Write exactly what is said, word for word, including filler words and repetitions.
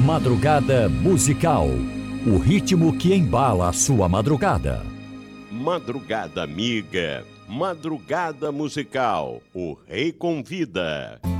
Madrugada Musical. O ritmo que embala a sua madrugada. Madrugada amiga, madrugada musical. O Rei convida.